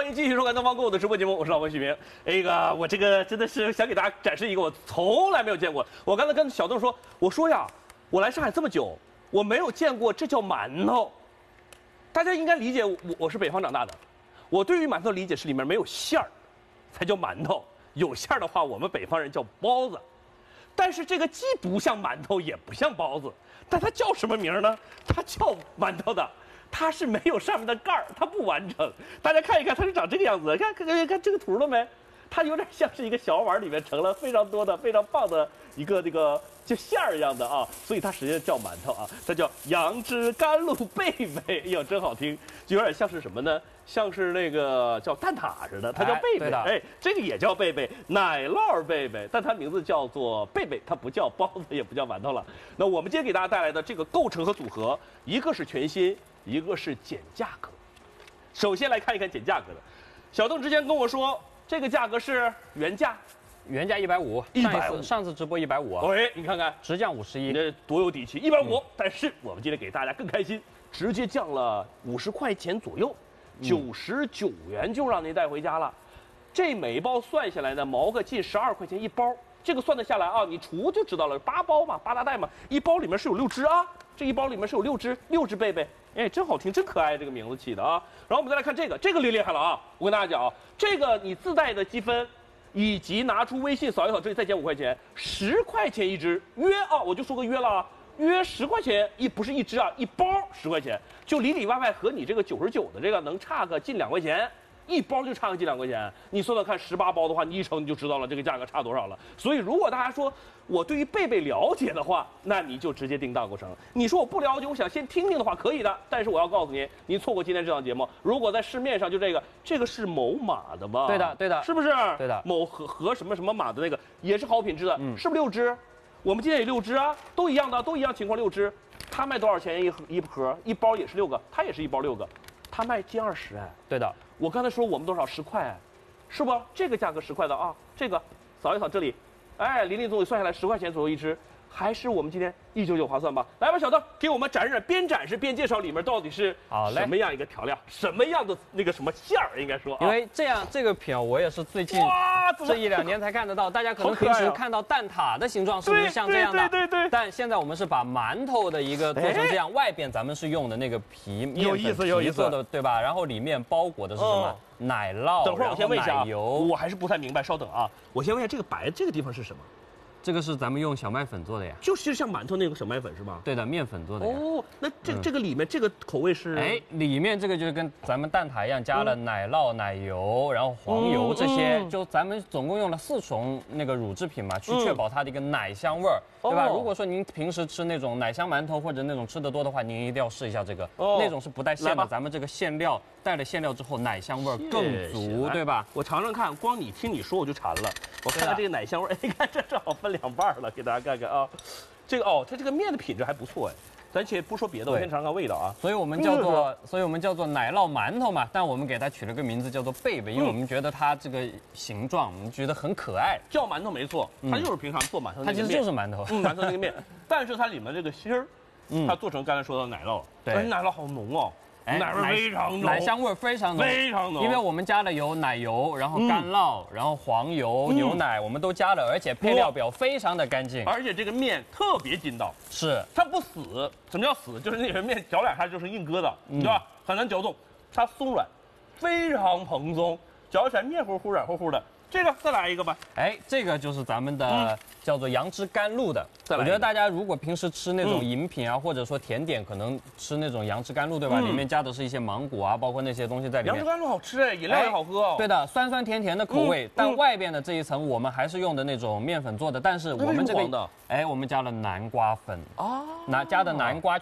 迎继续收看东方购物的直播节目，我是老文许明。我这个真的是想给大家展示一个我从来没有见过。我刚才跟小邓说，我说呀，我来上海这么久，我没有见过这叫馒头。大家应该理解我是北方长大的，我对于馒头理解是里面没有馅儿，才叫馒头。有馅儿的话，我们北方人叫包子。但是这个既不像馒头，也不像包子，但它叫什么名呢？它叫馒头的。它是没有上面的盖儿，它不完整。大家看一看，它是长这个样子。看这个图了没？它有点像是一个小碗里面盛了非常多的、非常棒的一个这个就馅儿一样的啊，所以它实际上叫馒头啊，它叫杨枝甘露贝贝。哎呦，真好听，就有点像是什么呢？像是那个叫蛋挞似的，它叫贝贝。哎，这个也叫贝贝，奶酪贝贝，但它名字叫做贝贝，它不叫包子，也不叫馒头了。那我们今天给大家带来的这个构成和组合，一个是全新。一个是减价格，首先来看一看减价格的。小邓之前跟我说，这个价格是原价 150，上次直播150。 喂，你看看， 直降51， 你这多有底气，150。但是我们今天给大家更开心，直接降了50块钱左右，99元就让您带回家了。这每包算下来呢，毛个近12块钱一包，这个算得下来啊，你除就知道了，8包嘛，8大袋嘛，一包里面是有6只啊。这一包里面是有6只贝贝，哎，真好听，真可爱，这个名字起的啊。然后我们再来看这个厉害了啊！我跟大家讲啊，这个你自带的积分，以及拿出微信扫一扫，这里再减5块钱，10块钱一只，约啊，我就说个约了啊，约10块钱不是一只啊，一包10块钱，就里里外外和你这个99的这个能差个近2块钱。一包就差个近2块钱，你算算看，18包的话，你一称你就知道了这个价格差多少了。所以，如果大家说我对于贝贝了解的话，那你就直接订大购城。你说我不了解，我想先听听的话，可以的。但是我要告诉您，您错过今天这档节目，如果在市面上就这个是某马的吧？ 对的， 是不是？ 对的， 某和什么马的那个也是好品质的，是不是6只？我们今天也6只啊，都一样的，都一样情况6只。它卖多少钱一盒？一包也是6个，它也是一包6个，它卖近20哎。 对的。 我刚才说我们多少10块，是不？这个价格10块的啊，这个扫一扫这里，哎，林总算下来10块钱左右一只，还是我们今天199划算吧？来吧，小邓，给我们展示，边展示边介绍里面到底是什么样一个调料，什么样的那个什么馅儿，应该说、啊。 因为这个品我也是最近这1、2年才看得到，大家可能平时看到蛋挞的形状是不是像这样的？ 对。 但现在我们是把馒头的一个做成这样，外边咱们是用的那个皮， 有意思做的，对吧？然后里面包裹的是什么？奶酪。 等会儿我先问一下啊， 油， 我还是不太明白，稍等啊，我先问一下这个白这个地方是什么？ 这个是咱们用小麦粉做的呀， 就是像馒头那个小麦粉是吧？ 对的，面粉做的呀。 哦，那这个里面这个口味是？ 哎，里面这个就是跟咱们蛋挞一样，加了奶酪、奶油，然后黄油这些，就咱们总共用了4种那个乳制品嘛，去确保它的一个奶香味儿，对吧？如果说您平时吃那种奶香馒头或者那种吃得多的话，您一定要试一下这个，那种是不带馅的，咱们这个馅料带了馅料之后，奶香味儿更足，对吧？ 我尝尝看，光你听你说我就馋了。我看看这个奶香味儿，哎，看这正好分2半了，给大家看看啊。这个它这个面的品质还不错哎。咱且不说别的，我先尝尝味道啊。 所以我们叫做奶酪馒头嘛，但我们给它取了个名字叫做贝贝，因为我们觉得它这个形状，我们觉得很可爱。 叫馒头没错，它就是平常做馒头那个面。 它其实就是馒头， 馒头那个面，但是它里面这个芯儿，它做成刚才说的奶酪，对，奶酪好浓哦。奶味非常浓， 奶香味非常浓， 非常浓。 因为我们加了有奶油，然后干酪，然后黄油、牛奶，我们都加了，而且配料表非常的干净， 而且这个面特别筋道， 是它不死。什么叫死？就是那个面嚼两下就是硬疙瘩，对吧？很难嚼动，它松软，非常蓬松，嚼起来面乎乎、软乎乎的。这个再来一个吧。 哎，这个就是咱们的叫做杨枝甘露的。我觉得大家如果平时吃那种饮品啊，或者说甜点，可能吃那种杨枝甘露，对吧？里面加的是一些芒果啊，包括那些东西在里面。 杨枝甘露好吃哎，饮料也好喝哦。 对的，酸酸甜甜的口味，但外边的这一层我们还是用的那种面粉做的，但是我们这个我们加了南瓜粉啊，加的南瓜